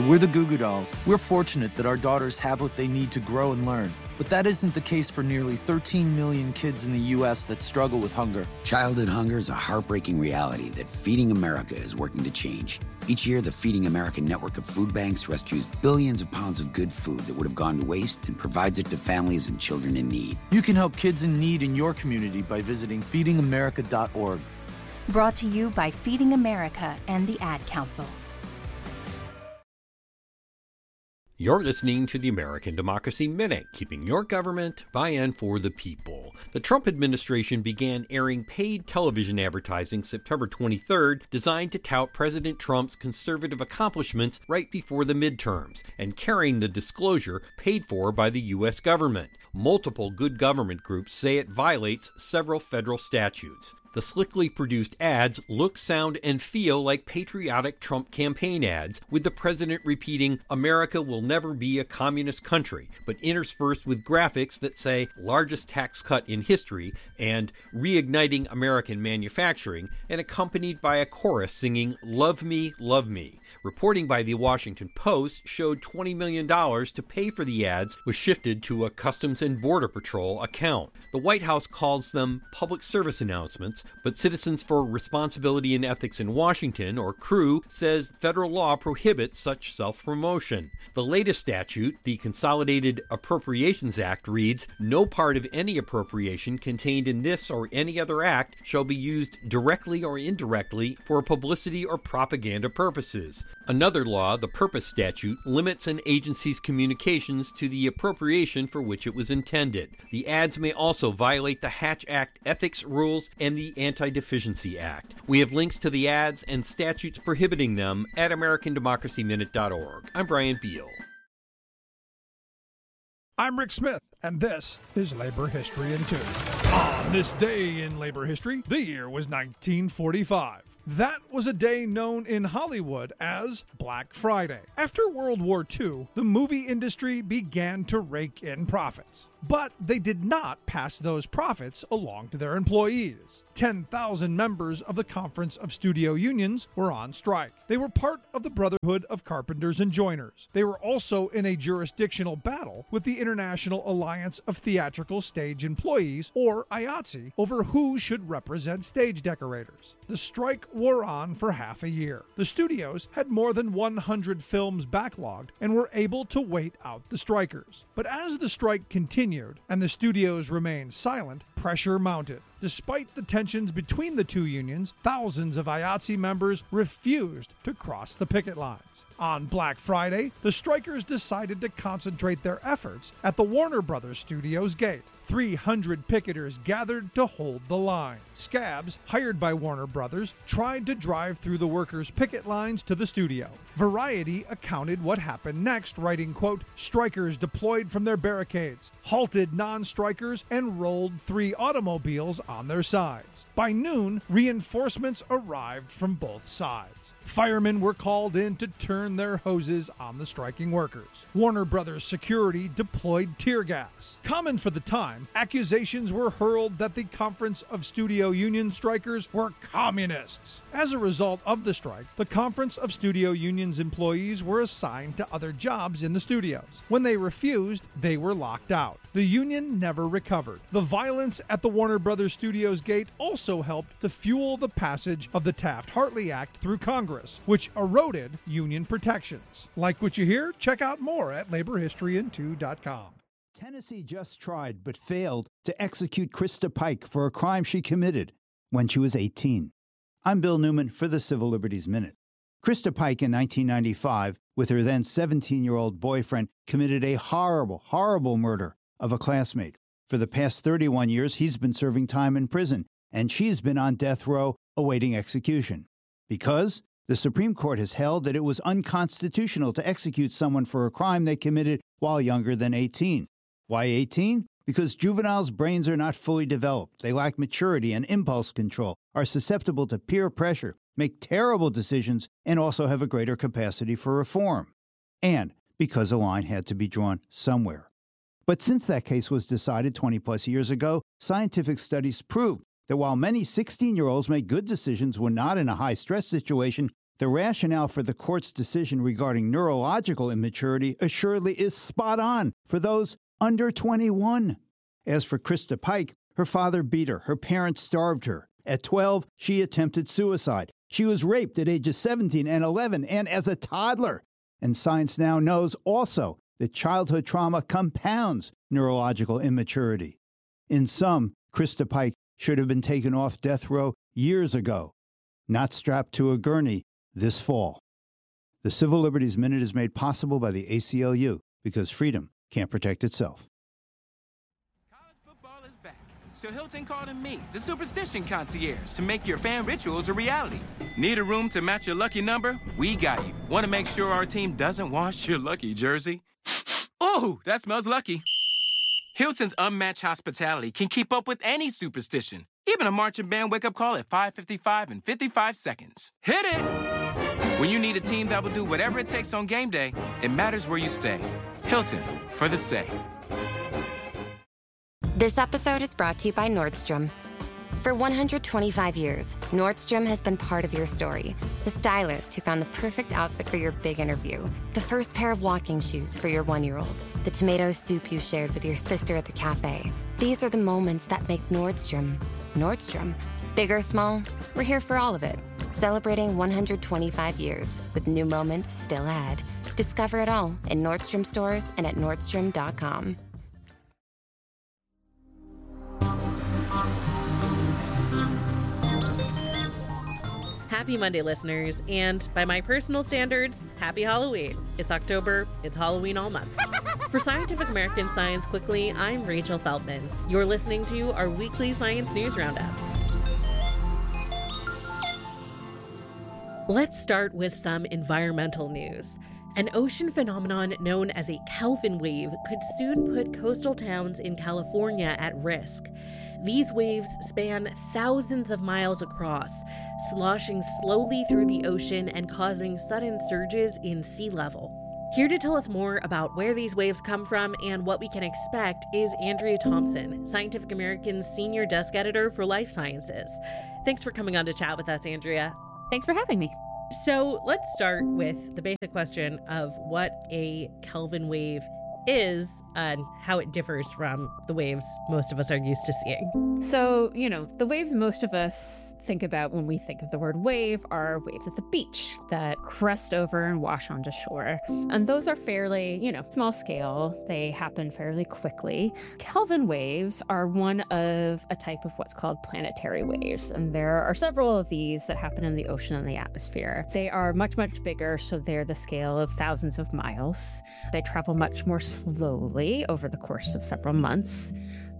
We're the Goo Goo Dolls. We're fortunate that our daughters have what they need to grow and learn. But that isn't the case for nearly 13 million kids in the U.S. that struggle with hunger. Childhood hunger is a heartbreaking reality that Feeding America is working to change. Each year, the Feeding America network of food banks rescues billions of pounds of good food that would have gone to waste and provides it to families and children in need. You can help kids in need in your community by visiting feedingamerica.org. Brought to you by Feeding America and the Ad Council. You're listening to the American Democracy Minute, keeping your government by and for the people. The Trump administration began airing paid television advertising September 23rd, designed to tout President Trump's conservative accomplishments right before the midterms, and carrying the disclosure paid for by the U.S. government. Multiple good government groups say it violates several federal statutes. The slickly produced ads look, sound, and feel like patriotic Trump campaign ads, with the president repeating, "America will never be a communist country," but interspersed with graphics that say, "largest tax cut in history," and "reigniting American manufacturing," and accompanied by a chorus singing, "Love me, love me." Reporting by the Washington Post showed $20 million to pay for the ads was shifted to a Customs and Border Patrol account. The White House calls them public service announcements, but Citizens for Responsibility and Ethics in Washington, or CREW, says federal law prohibits such self-promotion. The latest statute, the Consolidated Appropriations Act, reads, "No part of any appropriation contained in this or any other act shall be used directly or indirectly for publicity or propaganda purposes." Another law, the Purpose Statute, limits an agency's communications to the appropriation for which it was intended. The ads may also violate the Hatch Act ethics rules and the Anti-Deficiency Act. We have links to the ads and statutes prohibiting them at AmericanDemocracyMinute.org. I'm Brian Beal. I'm Rick Smith, and this is Labor History in 2. On this day in labor history, the year was 1945. That was a day known in Hollywood as Black Friday. After World War II, the movie industry began to rake in profits. But they did not pass those profits along to their employees. 10,000 members of the Conference of Studio Unions were on strike. They were part of the Brotherhood of Carpenters and Joiners. They were also in a jurisdictional battle with the International Alliance of Theatrical Stage Employees, or IATSE, over who should represent stage decorators. The strike wore on for half a year. The studios had more than 100 films backlogged and were able to wait out the strikers. But as the strike continued and the studios remained silent, pressure mounted. Despite the tensions between the two unions, thousands of IATSE members refused to cross the picket lines. On Black Friday, the strikers decided to concentrate their efforts at the Warner Brothers Studios gate. 300 picketers gathered to hold the line. Scabs, hired by Warner Brothers, tried to drive through the workers' picket lines to the studio. Variety accounted what happened next, writing, quote, "Strikers deployed from their barricades, halted non-strikers, and rolled 3 automobiles on their sides. By noon, reinforcements arrived from both sides. Firemen were called in to turn their hoses on the striking workers. Warner Brothers security deployed tear gas. Common for the time, accusations were hurled that the Conference of Studio Union strikers were communists. As a result of the strike, the Conference of Studio Union's employees were assigned to other jobs in the studios. When they refused, they were locked out. The union never recovered. The violence at the Warner Brothers Studios gate also helped to fuel the passage of the Taft-Hartley Act through Congress, which eroded union protections. Like what you hear? Check out more at laborhistoryin2.com. Tennessee just tried but failed to execute Krista Pike for a crime she committed when she was 18. I'm Bill Newman for the Civil Liberties Minute. Krista Pike in 1995, with her then 17-year-old boyfriend, committed a horrible, horrible murder of a classmate. For the past 31 years, he's been serving time in prison, and she's been on death row awaiting execution. Because the Supreme Court has held that it was unconstitutional to execute someone for a crime they committed while younger than 18. Why 18? Because juveniles' brains are not fully developed. They lack maturity and impulse control, are susceptible to peer pressure, make terrible decisions, and also have a greater capacity for reform. And because a line had to be drawn somewhere. But since that case was decided 20-plus years ago, scientific studies prove that while many 16-year-olds make good decisions when not in a high-stress situation, the rationale for the court's decision regarding neurological immaturity assuredly is spot on for those under 21. As for Krista Pike, her father beat her. Her parents starved her. At 12, she attempted suicide. She was raped at ages 17 and 11 and as a toddler. And science now knows also that childhood trauma compounds neurological immaturity. In sum, Krista Pike should have been taken off death row years ago, not strapped to a gurney this fall. The Civil Liberties Minute is made possible by the ACLU because freedom can't protect itself. College football is back, so Hilton called in me, the superstition concierge, to make your fan rituals a reality. Need a room to match your lucky number? We got you. Want to make sure our team doesn't wash your lucky jersey? Ooh, that smells lucky. Hilton's unmatched hospitality can keep up with any superstition, even a marching band wake-up call at 5:55 and 55 seconds. Hit it! When you need a team that will do whatever it takes on game day, it matters where you stay. Hilton, for the stay. This episode is brought to you by Nordstrom. For 125 years, Nordstrom has been part of your story. The stylist who found the perfect outfit for your big interview. The first pair of walking shoes for your 1-year-old. The tomato soup you shared with your sister at the cafe. These are the moments that make Nordstrom, Nordstrom. Big or small, we're here for all of it. Celebrating 125 years with new moments still ahead. Discover it all in Nordstrom stores and at Nordstrom.com. Happy Monday, listeners, and by my personal standards, happy Halloween. It's October, it's Halloween all month. For Scientific American Science Quickly, I'm Rachel Feldman. You're listening to our weekly science news roundup. Let's start with some environmental news. An ocean phenomenon known as a Kelvin wave could soon put coastal towns in California at risk. These waves span thousands of miles across, sloshing slowly through the ocean and causing sudden surges in sea level. Here to tell us more about where these waves come from and what we can expect is Andrea Thompson, Scientific American's Senior Desk Editor for Life Sciences. Thanks for coming on to chat with us, Andrea. Thanks for having me. So let's start with the basic question of what a Kelvin wave is and how it differs from the waves most of us are used to seeing. So, the waves most of us think about when we think of the word wave are waves at the beach that crest over and wash onto shore. And those are fairly, small scale. They happen fairly quickly. Kelvin waves are one of a type of what's called planetary waves. And there are several of these that happen in the ocean and the atmosphere. They are much, much bigger, so they're the scale of thousands of miles. They travel much more slowly over the course of several months.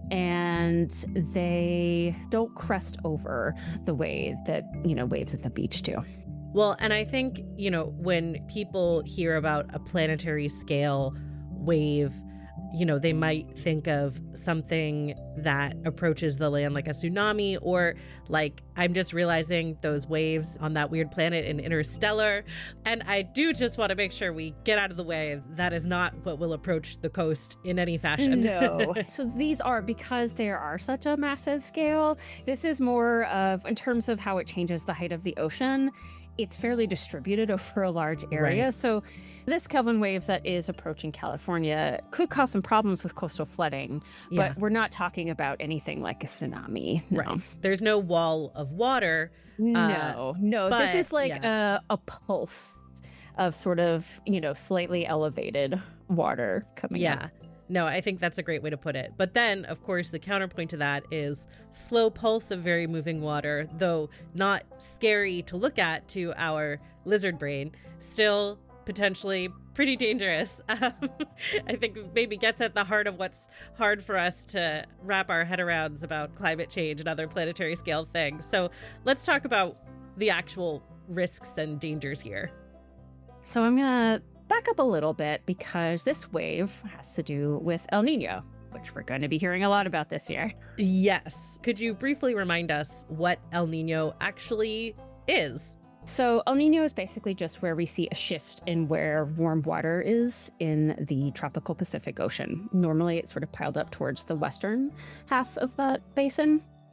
And they don't crest over the way that, waves at the beach do. Well, and I think, when people hear about a planetary scale wave, they might think of something that approaches the land like a tsunami, or like, I'm just realizing those waves on that weird planet in Interstellar. And I do just want to make sure we get out of the way. That is not what will approach the coast in any fashion. No. So these are, because they are such a massive scale, this is more of, in terms of how it changes the height of the ocean, it's fairly distributed over a large area. Right. So this Kelvin wave that is approaching California could cause some problems with coastal flooding, but we're not talking about anything like a tsunami. No. Right. There's no wall of water. No. This is like a pulse of sort of, slightly elevated water coming up. No, I think that's a great way to put it. But then, of course, the counterpoint to that is slow pulse of very moving water, though not scary to look at to our lizard brain, still potentially pretty dangerous. I think maybe gets at the heart of what's hard for us to wrap our head around about climate change and other planetary scale things. So let's talk about the actual risks and dangers here. So I'm going to back up a little bit because this wave has to do with El Nino, which we're going to be hearing a lot about this year. Yes. Could you briefly remind us what El Nino actually is? So El Nino is basically just where we see a shift in where warm water is in the tropical Pacific Ocean. Normally it's sort of piled up towards the western half of that basin.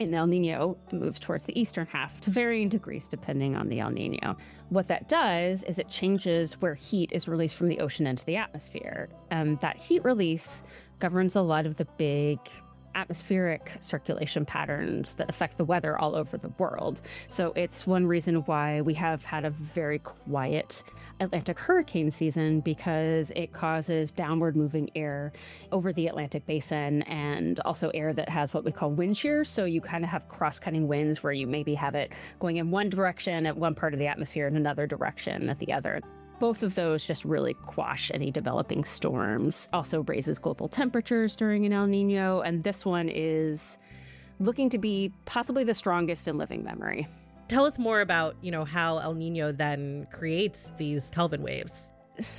In El Nino, it moves towards the eastern half to varying degrees depending on the El Nino. What that does is it changes where heat is released from the ocean into the atmosphere. And that heat release governs a lot of the big atmospheric circulation patterns that affect the weather all over the world. So it's one reason why we have had a very quiet Atlantic hurricane season, because it causes downward moving air over the Atlantic basin, and also air that has what we call wind shear. So you kind of have cross-cutting winds where you maybe have it going in one direction at one part of the atmosphere and another direction at the other. Both of those just really quash any developing storms. Also raises global temperatures during an El Nino, and this one is looking to be possibly the strongest in living memory. Tell us more about, how El Nino then creates these Kelvin waves.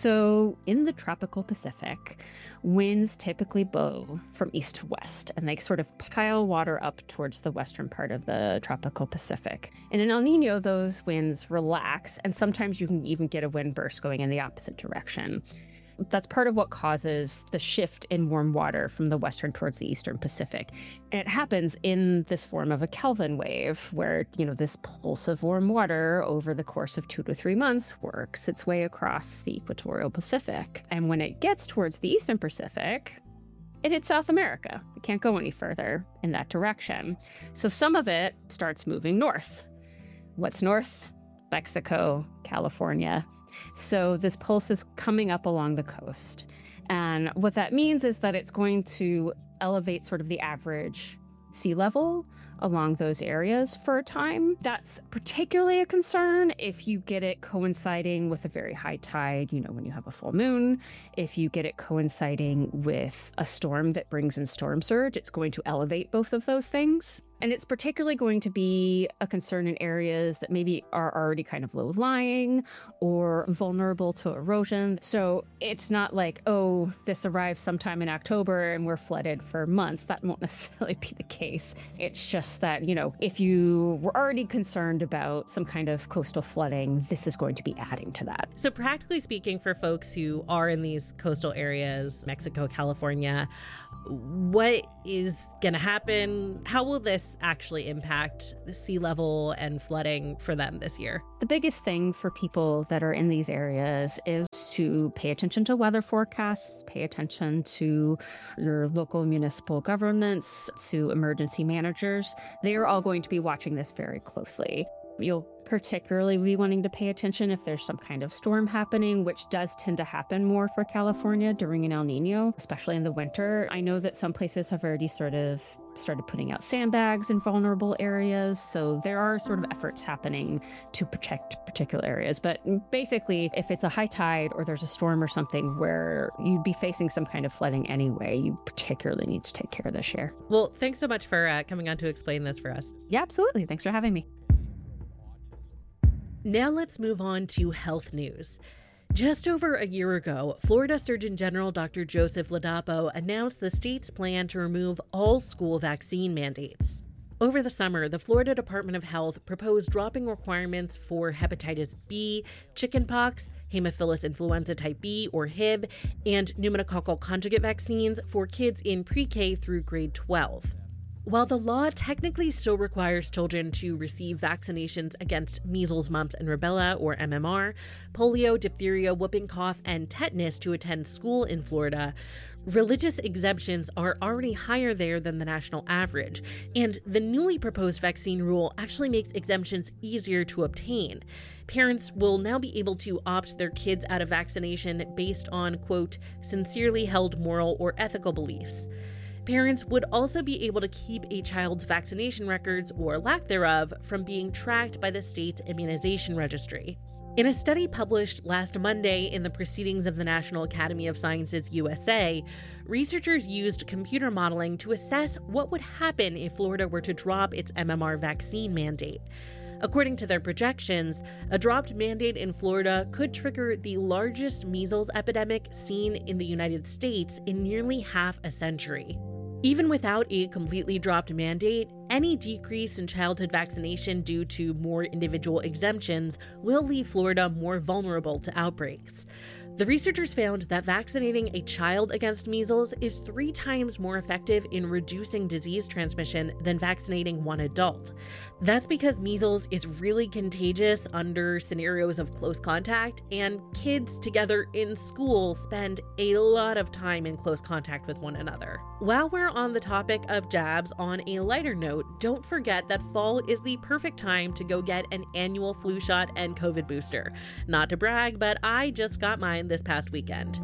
So in the tropical Pacific, winds typically blow from east to west, and they sort of pile water up towards the western part of the tropical Pacific. In an El Nino, those winds relax, and sometimes you can even get a wind burst going in the opposite direction. That's part of what causes the shift in warm water from the western towards the eastern Pacific. And it happens in this form of a Kelvin wave where, this pulse of warm water over the course of 2 to 3 months works its way across the equatorial Pacific. And when it gets towards the eastern Pacific, it hits South America. It can't go any further in that direction. So some of it starts moving north. What's north? Mexico, California. So this pulse is coming up along the coast. And what that means is that it's going to elevate sort of the average sea level along those areas for a time. That's particularly a concern if you get it coinciding with a very high tide, when you have a full moon. If you get it coinciding with a storm that brings in storm surge, it's going to elevate both of those things. And it's particularly going to be a concern in areas that maybe are already kind of low-lying or vulnerable to erosion. So it's not like, oh, this arrives sometime in October and we're flooded for months. That won't necessarily be the case. It's just that, if you were already concerned about some kind of coastal flooding, this is going to be adding to that. So practically speaking, for folks who are in these coastal areas, Mexico, California, what is going to happen? How will this actually impact the sea level and flooding for them this year? The biggest thing for people that are in these areas is to pay attention to weather forecasts, pay attention to your local municipal governments, to emergency managers. They are all going to be watching this very closely. You'll particularly be wanting to pay attention if there's some kind of storm happening, which does tend to happen more for California during an El Nino, especially in the winter. I know that some places have already sort of started putting out sandbags in vulnerable areas, so there are sort of efforts happening to protect particular areas. But basically, if it's a high tide or there's a storm or something where you'd be facing some kind of flooding anyway, you particularly need to take care of this year. Well, thanks so much for coming on to explain this for us. Yeah, absolutely. Thanks for having me. Now let's move on to health news. Just over a year ago, Florida Surgeon General Dr. Joseph Ladapo announced the state's plan to remove all school vaccine mandates. Over the summer, the Florida Department of Health proposed dropping requirements for hepatitis B, chickenpox, Haemophilus influenza type B or Hib, and pneumococcal conjugate vaccines for kids in pre-K through grade 12. While the law technically still requires children to receive vaccinations against measles, mumps, and rubella, or MMR, polio, diphtheria, whooping cough, and tetanus to attend school in Florida, religious exemptions are already higher there than the national average, and the newly proposed vaccine rule actually makes exemptions easier to obtain. Parents will now be able to opt their kids out of vaccination based on, quote, sincerely held moral or ethical beliefs. Parents would also be able to keep a child's vaccination records, or lack thereof, from being tracked by the state's immunization registry. In a study published last Monday in the Proceedings of the National Academy of Sciences USA, researchers used computer modeling to assess what would happen if Florida were to drop its MMR vaccine mandate. According to their projections, a dropped mandate in Florida could trigger the largest measles epidemic seen in the United States in nearly half a century. Even without a completely dropped mandate, any decrease in childhood vaccination due to more individual exemptions will leave Florida more vulnerable to outbreaks. The researchers found that vaccinating a child against measles is 3 times more effective in reducing disease transmission than vaccinating one adult. That's because measles is really contagious under scenarios of close contact, and kids together in school spend a lot of time in close contact with one another. While we're on the topic of jabs, on a lighter note, don't forget that fall is the perfect time to go get an annual flu shot and COVID booster. Not to brag, but I just got mine this past weekend.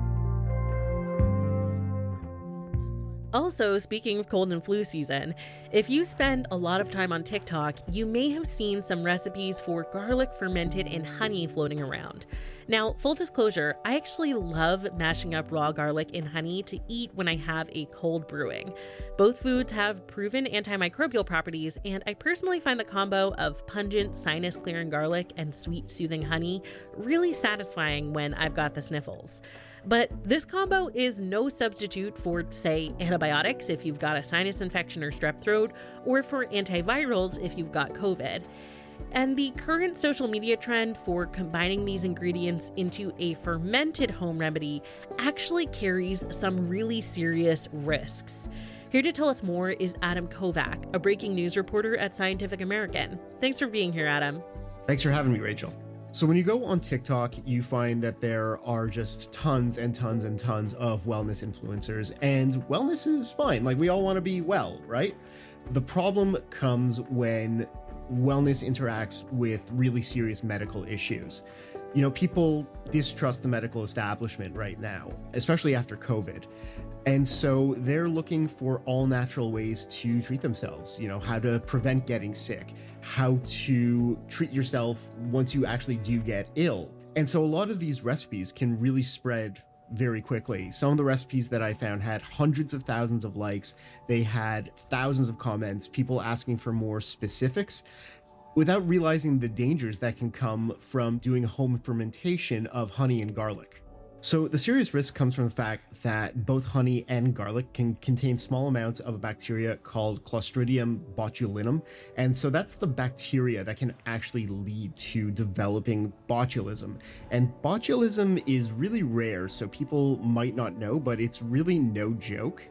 Also, speaking of cold and flu season, if you spend a lot of time on TikTok, you may have seen some recipes for garlic fermented in honey floating around. Now, full disclosure, I actually love mashing up raw garlic in honey to eat when I have a cold brewing. Both foods have proven antimicrobial properties, and I personally find the combo of pungent, sinus-clearing garlic and sweet, soothing honey really satisfying when I've got the sniffles. But this combo is no substitute for, say, antibiotics if you've got a sinus infection or strep throat, or for antivirals if you've got COVID. And the current social media trend for combining these ingredients into a fermented home remedy actually carries some really serious risks. Here to tell us more is Adam Kovac, a breaking news reporter at Scientific American. Thanks for being here, Adam. Thanks for having me, Rachel. So when you go on TikTok, you find that there are just tons and tons and tons of wellness influencers, and wellness is fine. Like, we all want to be well, right? The problem comes when wellness interacts with really serious medical issues. You know, people distrust the medical establishment right now, especially after COVID. And so they're looking for all natural ways to treat themselves, you know, how to prevent getting sick, how to treat yourself once you actually do get ill. And so a lot of these recipes can really spread very quickly. Some of the recipes that I found had hundreds of thousands of likes. They had thousands of comments, people asking for more specifics, without realizing the dangers that can come from doing home fermentation of honey and garlic. So the serious risk comes from the fact that both honey and garlic can contain small amounts of a bacteria called Clostridium botulinum. And so that's the bacteria that can actually lead to developing botulism. And botulism is really rare, so people might not know, but it's really no joke.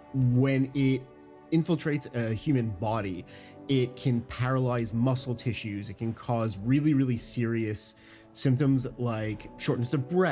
When it infiltrates a human body, it can paralyze muscle tissues. It can cause really, really serious symptoms like shortness of breath,